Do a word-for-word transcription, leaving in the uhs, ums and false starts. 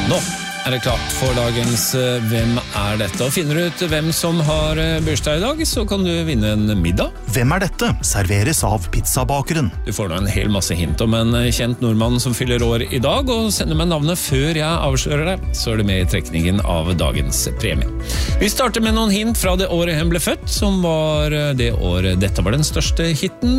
Nå er det klart for dagens Hvem er dette? Og finner du ut hvem som har bursdag i dag, så kan du vinne en middag. Hvem er dette? Serveres av pizzabakeren. Du får da en hel masse hint om en kjent nordmann som fyller år i dag, og sender meg navnet før jeg avslører det, så er det med i trekningen av dagens premie. Vi starter med noen hint fra det året han ble født, som var det året dette var den største hitten.